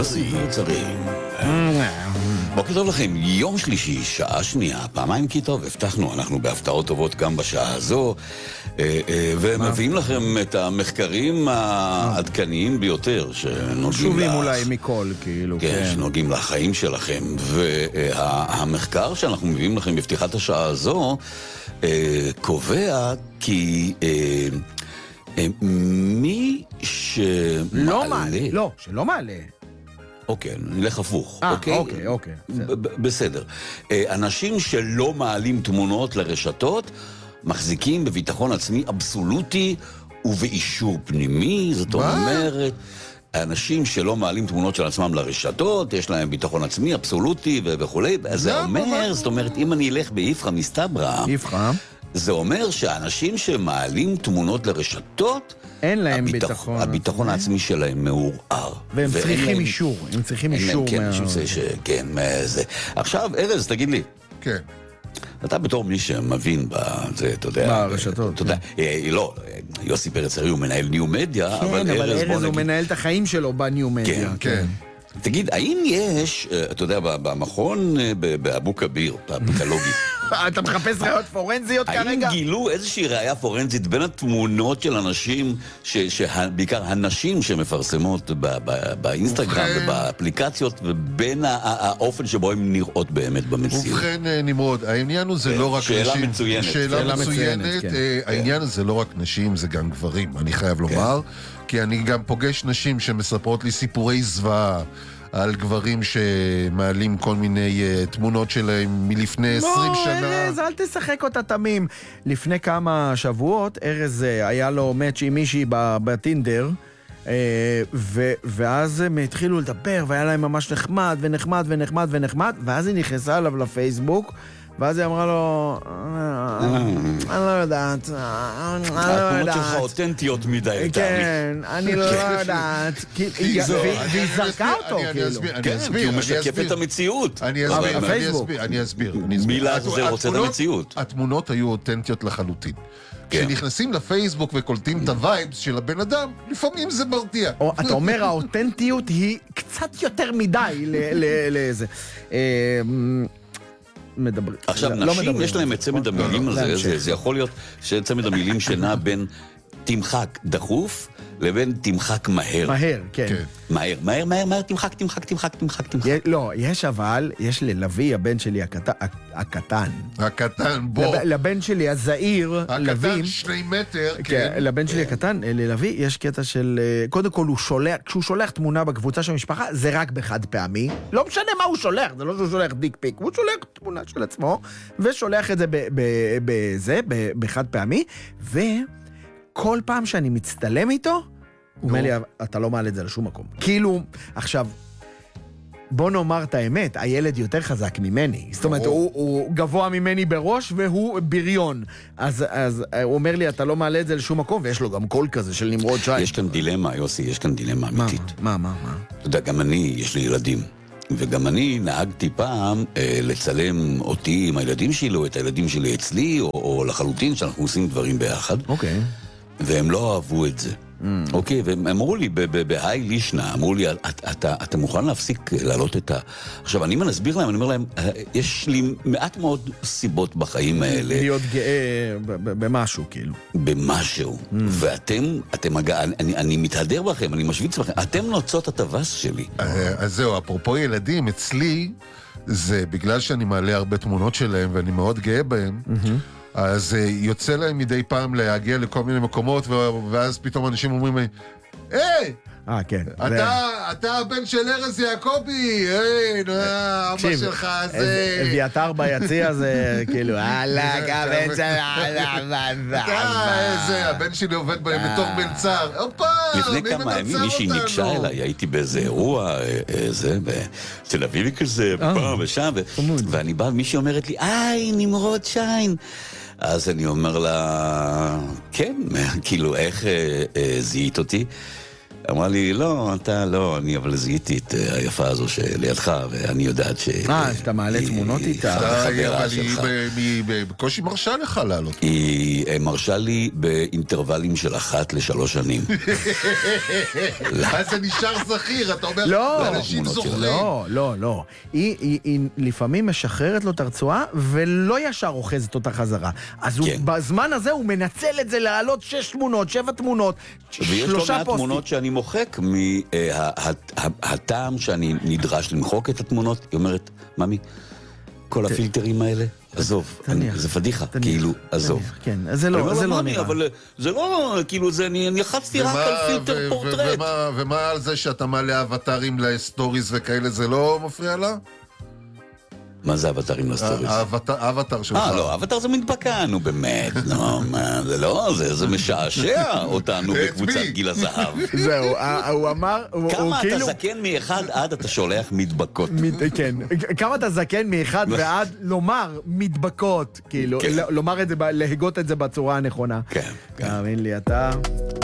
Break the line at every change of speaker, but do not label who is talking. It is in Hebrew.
צרים. בוקר טוב לכם, יום שלישי, שעה שנייה, פעמיים כי טוב, הבטחנו, אנחנו בהפתעות טובות גם בשעה הזו, ומביאים לכם את המחקרים העדכניים ביותר שנוגעים
חשובים אולי מכל, כאילו.
כן, שנוגעים לחיים שלכם, והמחקר שאנחנו מביאים לכם בפתיחת השעה הזו קובע כי מי שמעלה...
שלא מעלה.
אוקיי, נלך הפוך.
אוקיי.
בסדר. אנשים שלא מעלים תמונות לרשתות, מחזיקים בביטחון עצמי אבסולוטי ובאישור פנימי, זאת אומרת, אנשים שלא מעלים תמונות של עצמם לרשתות, יש להם ביטחון עצמי אבסולוטי וכו'. זה אומר, זאת אומרת, אם אני אלך באיפכא מסתברא, זה אומר שאנשים שמעלים תמונות לרשתות,
אין להם ביטחון.
הביטחון העצמי שלהם מעורער.
והם צריכים אישור. הם צריכים אישור.
כן, זה. עכשיו, ארז, תגיד לי.
כן.
אתה בתור מי שמבין בזה, אתה יודע.
ברשתות.
אתה יודע, לא, יוסי פרץ הרי הוא מנהל ניו מדיה,
אבל ארז הוא מנהל את החיים שלו בניו מדיה.
כן.
תגיד, האם יש, אתה יודע, במכון באבו כביר, בפתולוגי,
אתה מחפש ראיות פורנזיות כרגע?
האם גילו איזושהי ראיה פורנזית בין התמונות של אנשים, בעיקר הנשים שמפרסמות באינסטגרם ובאפליקציות, ובין האופן שבו הן נראות באמת במציאות?
ובכן, נמרוד, העניין הזה לא רק נשים. שאלה מצוינת. העניין הזה לא רק נשים, זה גם גברים, אני חייב לומר. כי אני גם פוגש נשים שמספרות לי סיפורי זוועה על גברים שמעלים כל מיני תמונות שלהם מלפני 20 שנה.
לא, ארז, אל תשחק אותה תמים. לפני כמה שבועות, ארז היה לו מאץ' עם מישהי בטינדר, ואז הם התחילו לדבר, והיה להם ממש נחמד, ואז היא נכנסה עליו לפייסבוק, ואז היא אמרה לו, אני לא יודעת,
התמונות שלך אותנטיות מדי.
כן, אני לא יודעת. והיא זרקה אותו, כאילו.
כן, כי הוא משקף את המציאות.
אני אסביר.
מילה זה רוצה את המציאות.
התמונות היו אותנטיות לחלוטין. כשנכנסים לפייסבוק וקולטים את הווייבס של הבן אדם, לפעמים זה מרתיע.
אתה אומר, האותנטיות היא קצת יותר מדי לזה.
עכשיו, נשים יש להם את צמד המילים הזה, זה יכול להיות שצמד המילים שנע בין תמחק דחוף לבין תמחק מהר.
מהר, כן.
מהר, תמחק.
לא, יש ללוי, הבן שלי הקטן.
הקטן, בוא.
לבן שלי הזעיר,
הקטן 2 מטר, כן.
לבן שלי הקטן, ללוי, יש קטע של... קודם כל, כשהוא שולח תמונה בקבוצה של המשפחה, זה רק בחד פעמי. לא משנה מה הוא שולח, זה לא שהוא שולח דיק פיק, הוא שולח תמונה של עצמו, ושולח את זה בחד פעמי, כל פעם שאני מצטלם איתו, הוא אומר לי, אתה לא מעלה את זה לשום מקום. כאילו, עכשיו, בוא נאמר את האמת, הילד יותר חזק ממני. זאת אומרת, הוא גבוה ממני בראש, והוא בריון. אז הוא אומר לי, אתה לא מעלה את זה לשום מקום, ויש לו גם קול כזה של נמרוד שי.
יש כאן דילמה, יוסי, יש כאן דילמה אמיתית.
מה?
אתה יודע, גם אני, יש לי ילדים. וגם אני נהגתי פעם לצלם אותי עם הילדים שלי, או את הילדים שלי אצלי, או לחלוטין שאנחנו עושים דברים ביחד.
אוקיי.
והם לא אהבו את זה. אוקיי, והם אמרו לי, בהיי לישנה, אמרו לי, אתה מוכן להפסיק להעלות את עכשיו, אני מסביר להם, אני אומר להם, יש לי מעט מאוד סיבות בחיים האלה.
להיות גאה במשהו, כאילו.
במשהו. ואתם, אני מתהדר בכם, אני משוויץ בכם, אתם נוצות הטווס שלי.
אז זהו, אפרופו ילדים, אצלי, זה בגלל שאני מעלה הרבה תמונות שלהם, ואני מאוד גאה בהם, אז יוצא להם מדי פעם להגיע לכל מיני מקומות, ואז פתאום אנשים אומרים לי, היי!
כן.
אתה הבן של ארז יעקובי, אבא שלך זה...
אביתר ביציע זה כאילו, הבן של...
הבן שלי עובד בתור מלצר.
לפני כמה ימים מישהי ניגשה אליי, הייתי באיזה אירוע, בתל אביבי כזה, פה ושם, ואני בא, מישהי אומרת לי, נמרוד שיין. אז אני אומר לה, כן, כאילו, איך זיהית אותי? אמרה לי, לא, אתה לא, אני אבל זיהיתי את היפה הזו שלידך, ואני יודעת
שאתה מעלה תמונות איתה.
אבל היא בקושי מרשה לך לעלות.
היא מרשה לי באינטרוולים של 1 ל3 שנים.
אז זה נשאר זכיר, אתה אומר, אנשים זוכרים.
לא. היא לפעמים משחררת לו את הרצועה, ולא ישר אוחזת אותה חזרה. אז בזמן הזה הוא מנצל את זה לעלות 6 תמונות, 7 תמונות, 3 פוסטים.
ויש לו מעט תמונות שאני מוחק מהטעם שאני נדרש למחוק את התמונות. היא אומרת, ממי, כל הפילטרים האלה, עזוב, זה פדיחה, כאילו, עזוב.
כן, זה לא נראה.
אבל זה לא, כאילו, אני לחצתי רק על פילטר פורטרט.
ומה על זה שאתה מעלה אבטרים לסטוריז וכאלה, זה לא מפריע לה?
מה זה אבטרים לסטוריז?
האבטר שלך.
לא, אבטר זה מדבקה, נו באמת, זה לא, זה משעשע אותנו בקבוצת גיל הזהב.
זהו, הוא אמר,
כמה אתה זקן מאחד עד אתה שולח מדבקות.
כן, כמה אתה זקן מאחד ועד לומר מדבקות, כאילו, לומר את זה, להגות את זה בצורה הנכונה.
כן.
תאמין לי, אתה...